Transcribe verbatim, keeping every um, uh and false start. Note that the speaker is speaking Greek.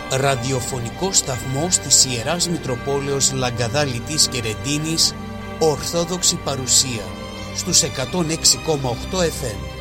Ραδιοφωνικό σταθμός της Ιεράς Μητροπόλεως Λαγκαδάλητης και Ρεντίνης, Ορθόδοξη παρουσία στους εκατόν έξι κόμμα οκτώ εφ εμ.